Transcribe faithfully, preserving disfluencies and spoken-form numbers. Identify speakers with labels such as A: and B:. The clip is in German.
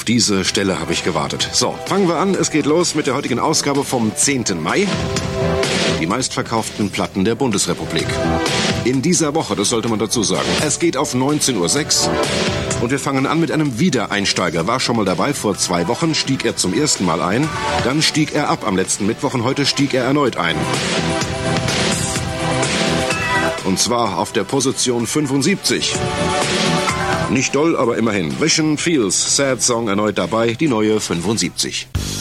A: diese Stelle habe ich gewartet. So, fangen wir an. Es geht los mit der heutigen Ausgabe vom zehnten Mai. Die meistverkauften Platten der Bundesrepublik. In dieser Woche, das sollte man dazu sagen. Es geht auf neunzehn Uhr sechs und wir fangen an mit einem Wiedereinsteiger. War schon mal dabei, vor zwei Wochen stieg er zum ersten Mal ein. Dann stieg er ab am letzten Mittwoch und heute stieg er erneut ein. Und zwar auf der Position fünfundsiebzig. Nicht doll, aber immerhin. Vision Feels, Sad Song erneut dabei, die neue fünfundsiebzig.